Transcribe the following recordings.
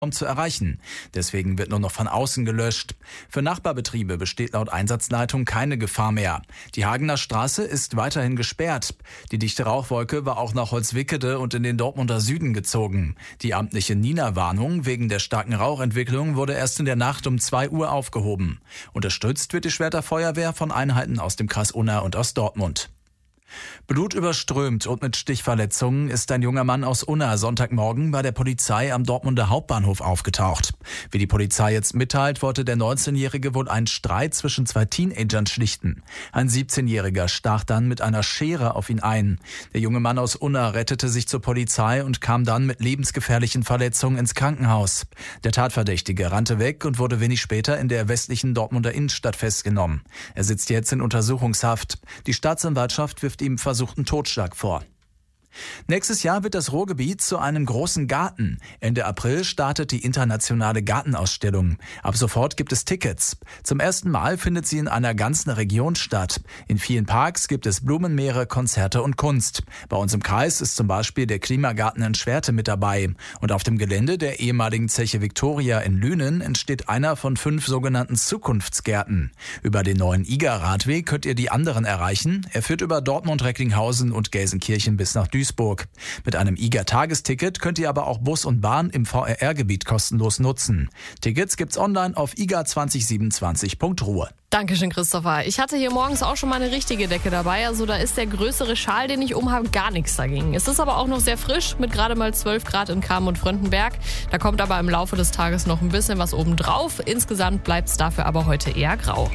zu erreichen. Deswegen wird nur noch von außen gelöscht. Für Nachbarbetriebe besteht laut Einsatzleitung keine Gefahr mehr. Die Hagener Straße ist weiterhin gesperrt. Die dichte Rauchwolke war auch nach Holzwickede und in den Dortmunder Süden gezogen. Die amtliche Nina-Warnung wegen der starken Rauchentwicklung wurde erst in der Nacht um 2 Uhr aufgehoben. Unterstützt wird die Schwerter Feuerwehr von Einheiten aus dem Kreis Unna und aus Dortmund. Blutüberströmt und mit Stichverletzungen ist ein junger Mann aus Unna Sonntagmorgen bei der Polizei am Dortmunder Hauptbahnhof aufgetaucht. Wie die Polizei jetzt mitteilt, wollte der 19-Jährige wohl einen Streit zwischen 2 Teenagern schlichten. Ein 17-Jähriger stach dann mit einer Schere auf ihn ein. Der junge Mann aus Unna rettete sich zur Polizei und kam dann mit lebensgefährlichen Verletzungen ins Krankenhaus. Der Tatverdächtige rannte weg und wurde wenig später in der westlichen Dortmunder Innenstadt festgenommen. Er sitzt jetzt in Untersuchungshaft. Die Staatsanwaltschaft wirft ihm versuchten Totschlag vor. Nächstes Jahr wird das Ruhrgebiet zu einem großen Garten. Ende April startet die internationale Gartenausstellung. Ab sofort gibt es Tickets. Zum ersten Mal findet sie in einer ganzen Region statt. In vielen Parks gibt es Blumenmeere, Konzerte und Kunst. Bei uns im Kreis ist zum Beispiel der Klimagarten in Schwerte mit dabei. Und auf dem Gelände der ehemaligen Zeche Victoria in Lünen entsteht einer von 5 sogenannten Zukunftsgärten. Über den neuen IGA-Radweg könnt ihr die anderen erreichen. Er führt über Dortmund, Recklinghausen und Gelsenkirchen bis nach Duisburg. Mit einem IGA-Tagesticket könnt ihr aber auch Bus und Bahn im VRR-Gebiet kostenlos nutzen. Tickets gibt's online auf iga2027.ruhr. Dankeschön, Christopher. Ich hatte hier morgens auch schon mal eine richtige Decke dabei. Also da ist der größere Schal, den ich umhabe, gar nichts dagegen. Es ist aber auch noch sehr frisch mit gerade mal 12 Grad in Kamen und Fröndenberg. Da kommt aber im Laufe des Tages noch ein bisschen was obendrauf. Insgesamt bleibt es dafür aber heute eher grau.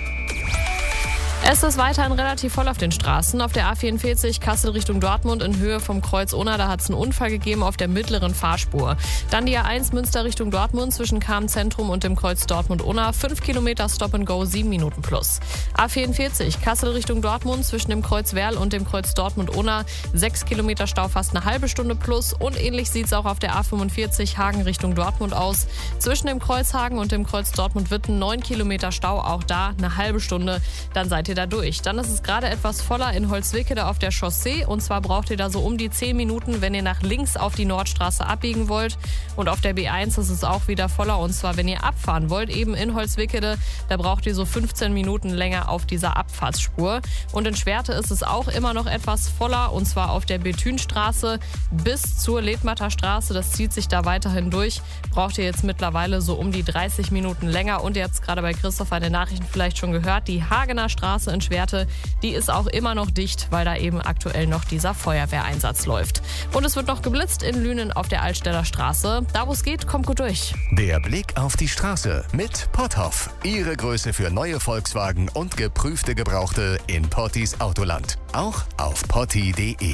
Es ist weiterhin relativ voll auf den Straßen. Auf der A44 Kassel Richtung Dortmund in Höhe vom Kreuz Unna, da hat es einen Unfall gegeben auf der mittleren Fahrspur. Dann die A1 Münster Richtung Dortmund zwischen Kamen Zentrum und dem Kreuz Dortmund-Unna. 5 Kilometer Stop and Go, 7 Minuten plus. A44 Kassel Richtung Dortmund zwischen dem Kreuz Werl und dem Kreuz Dortmund-Unna. 6 Kilometer Stau, fast eine halbe Stunde plus. Und ähnlich sieht es auch auf der A45 Hagen Richtung Dortmund aus. Zwischen dem Kreuz Hagen und dem Kreuz Dortmund-Witten 9 Kilometer Stau, auch da eine halbe Stunde. Dann seid ihr da durch. Dann ist es gerade etwas voller in Holzwickede auf der Chaussee und zwar braucht ihr da so um die 10 Minuten, wenn ihr nach links auf die Nordstraße abbiegen wollt. Und auf der B1 ist es auch wieder voller und zwar, wenn ihr abfahren wollt, eben in Holzwickede, da braucht ihr so 15 Minuten länger auf dieser Abfahrtsspur. Und in Schwerte ist es auch immer noch etwas voller und zwar auf der Bethünstraße bis zur Ledmatter Straße. Das zieht sich da weiterhin durch. Braucht ihr jetzt mittlerweile so um die 30 Minuten länger und ihr habt es gerade bei Christopher in den Nachrichten vielleicht schon gehört, die Hagener Straße in Schwerte, die ist auch immer noch dicht, weil da eben aktuell noch dieser Feuerwehreinsatz läuft. Und es wird noch geblitzt in Lünen auf der Altstädter Straße. Da wo es geht, kommt gut durch. Der Blick auf die Straße mit Potthoff. Ihre Größe für neue Volkswagen und geprüfte Gebrauchte in Pottis Autoland. Auch auf potti.de.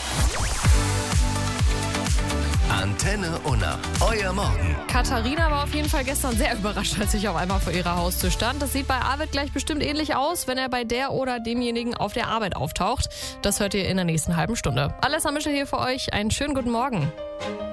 Antenne Unna, euer Morgen. Katharina war auf jeden Fall gestern sehr überrascht, als ich auf einmal vor ihrer Haustür stand. Das sieht bei Arvid gleich bestimmt ähnlich aus, wenn er bei der oder demjenigen auf der Arbeit auftaucht. Das hört ihr in der nächsten halben Stunde. Alessa Mischel hier für euch. Einen schönen guten Morgen.